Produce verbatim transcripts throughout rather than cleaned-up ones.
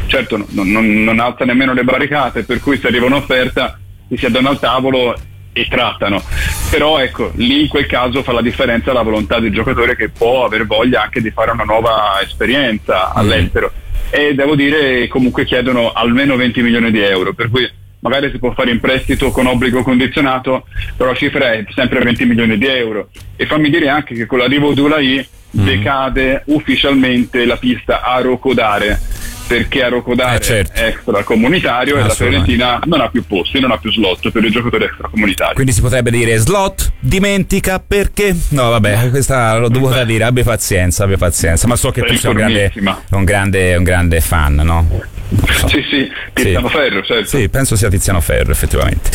certo non, non, non alza nemmeno le barricate, per cui se arriva un'offerta si siedono al tavolo e trattano. Però ecco, lì in quel caso fa la differenza la volontà del giocatore, che può aver voglia anche di fare una nuova esperienza all'estero, e devo dire comunque chiedono almeno venti milioni di euro, per cui magari si può fare in prestito con obbligo condizionato, però la cifra è sempre venti milioni di euro. E fammi dire anche che con l'arrivo di Ulaì mm. decade ufficialmente la pista a Rocodare, perché a Rocodare eh certo. è extracomunitario e la Fiorentina non ha più posti, non ha più slot per i giocatori extracomunitari. Quindi si potrebbe dire slot, dimentica perché? No vabbè, questa l'ho dovuta dire, abbia pazienza, abbia pazienza, ma so che tu sei un grande, un grande, un grande fan, no? So. Sì, sì, Tiziano sì. Ferro, certo. Sì, penso sia Tiziano Ferro, effettivamente.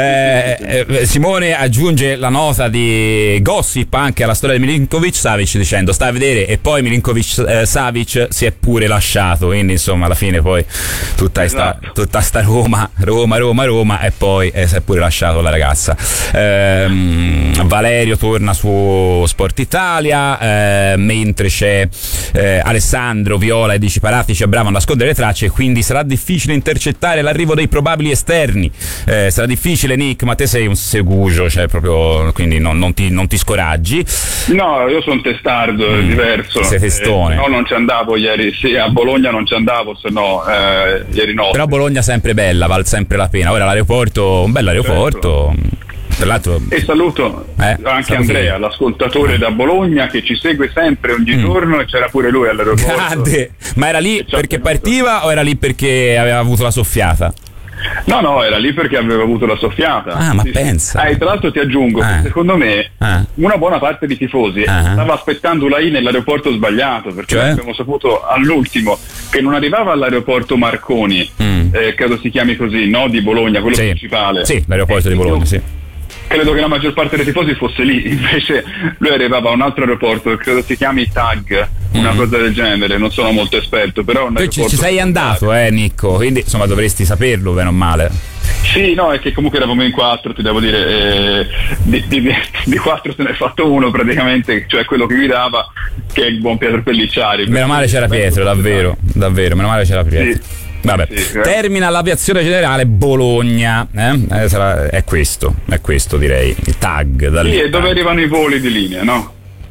Eh, eh, Simone aggiunge la nota di gossip anche alla storia di Milinkovic Savic, dicendo sta a vedere, e poi Milinkovic eh, Savic si è pure lasciato, quindi insomma alla fine poi tutta esatto. sta, tutta sta Roma, Roma, Roma, Roma, e poi eh, si è pure lasciato la ragazza. Eh, Valerio torna su Sport Italia, eh, mentre c'è eh, Alessandro Viola e Dici Paratici a bravo a nascondere le tracce, quindi sarà difficile intercettare l'arrivo dei probabili esterni. Eh, sarà difficile, Nick, ma te sei un segugio, cioè proprio, quindi non, non, ti, non ti scoraggi. No, io sono testardo, mm. è diverso. Sei testone. Eh, no, non ci andavo ieri, sì, a Bologna non ci andavo, se no eh, ieri no. Però Bologna sempre bella, vale sempre la pena. Ora l'aeroporto, un bel aeroporto. Certo. Tra l'altro, e saluto eh, saluto anche Andrea, l'ascoltatore da Bologna, che ci segue sempre ogni mm. giorno, e c'era pure lui all'aeroporto. Grande. Ma era lì perché partiva o era lì perché aveva avuto la soffiata? No, no, era lì perché aveva avuto la soffiata. Ah, ma sì, pensa. Ah, e tra l'altro ti aggiungo, ah. che secondo me ah. una buona parte di tifosi ah. stava aspettando Ulaì nell'aeroporto sbagliato, perché cioè? abbiamo saputo all'ultimo che non arrivava all'aeroporto Marconi, mm. eh, credo si chiami così, no? Di Bologna, quello sì. principale. Sì, l'aeroporto eh, di Bologna, sì. Credo che la maggior parte dei tifosi fosse lì, invece lui arrivava a un altro aeroporto, credo si chiami Tag, una mm. cosa del genere, non sono molto esperto, però un ci, ci sei andato, eh Nicco, quindi insomma dovresti saperlo bene o male. Sì, no, è che comunque eravamo in quattro, ti devo dire, eh, di, di, di quattro se ne è fatto uno praticamente, cioè quello che guidava, che è il buon Pietro Pellicciari. Meno male c'era Pietro, davvero, davvero, meno male c'era Pietro. Sì. Vabbè, sì, termina l'aviazione generale Bologna, eh? Eh, sarà, è questo, è questo direi, il tag. Da sì, lì, e dove arrivano i voli di linea, no?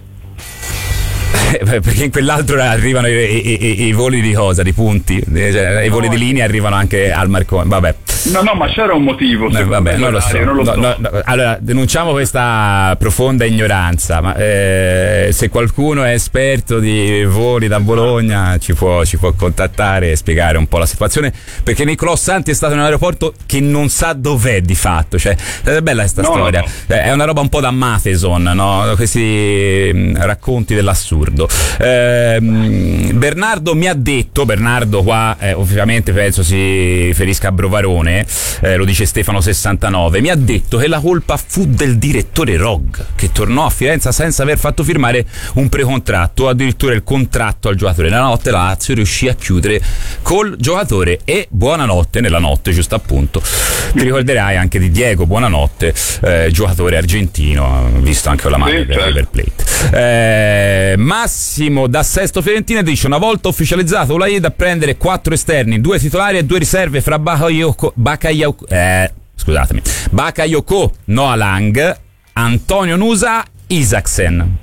Perché in quell'altro arrivano i, i, i, i voli di cosa? Di punti? Cioè, no, i voli di linea arrivano anche al Marconi, vabbè. No, no, ma c'era un motivo. No, vabbè, non lo so. Non lo so. No, no, no. Allora, denunciamo questa profonda ignoranza, ma eh, se qualcuno è esperto di voli da Bologna ci può, ci può contattare e spiegare un po' la situazione, perché Niccolò Santi è stato in un aeroporto che non sa dov'è di fatto, cioè è bella questa no, storia, no, no. È una roba un po' da Matheson, no? Questi mh, racconti dell'assurdo. Eh, Bernardo mi ha detto, Bernardo qua eh, ovviamente penso si riferisca a Brovarone, Eh, lo dice Stefano sessantanove, mi ha detto che la colpa fu del direttore Rog, che tornò a Firenze senza aver fatto firmare un precontratto o addirittura il contratto al giocatore. Nella notte la Lazio riuscì a chiudere col giocatore, e buonanotte nella notte, giusto appunto. Ti ricorderai anche di Diego Buonanotte, eh, giocatore argentino, visto anche con la maglia per River Plate. Eh, Massimo da Sesto Fiorentina dice: una volta ufficializzato Ulaì da prendere quattro esterni, due titolari e due riserve fra Bakayoko Bakayoko, eh, scusatemi, Bakayoko, Noah Lang, Antonio Nusa, Isaksen.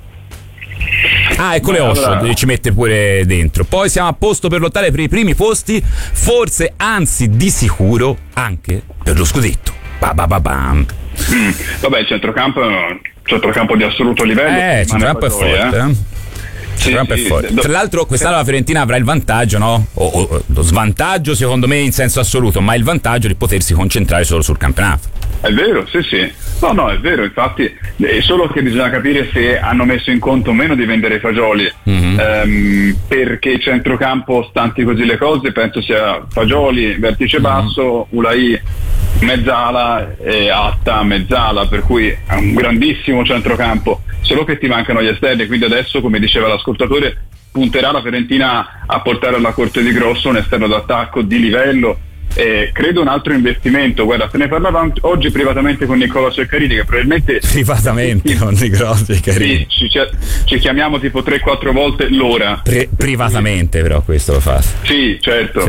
Ah, ecco, le Osho allora ci mette pure dentro. Poi siamo a posto per lottare per i primi posti, forse, anzi di sicuro anche per lo scudetto. Ba ba ba bam. Mm, vabbè, il centrocampo centrocampo di assoluto livello. Eh, il centrocampo è forte, eh. eh. Sì, sì, forte. Tra l'altro quest'anno la Fiorentina avrà il vantaggio, no? O, o lo svantaggio secondo me in senso assoluto, ma il vantaggio di potersi concentrare solo sul campionato. È vero, sì sì. No, no, è vero, infatti è solo che bisogna capire se hanno messo in conto o meno di vendere i Fagioli, mm-hmm. ehm, perché il centrocampo, stanti così le cose, penso sia Fagioli vertice basso, mm-hmm. Ulaì mezzala e Atta mezzala, per cui è un grandissimo centrocampo, solo che ti mancano gli esterni, quindi adesso, come diceva l'ascoltatore, punterà la Fiorentina a portare alla Corte di Grosso un esterno d'attacco di livello. Eh, credo un altro investimento, guarda, se ne parlava oggi privatamente con Nicola Ceccarini, che probabilmente privatamente sì, con Nicola Ceccarini sì, ci, ci chiamiamo tipo tre quattro volte l'ora. Pre- privatamente però questo lo fa. Sì, certo.